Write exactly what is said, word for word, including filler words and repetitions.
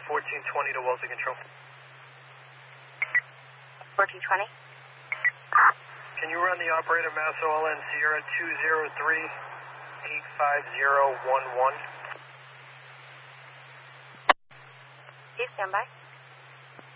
fourteen twenty to Wellesley Control. fourteen twenty. Can you run the operator Mass O L N Sierra two zero three eight five zero one one? Please stand by.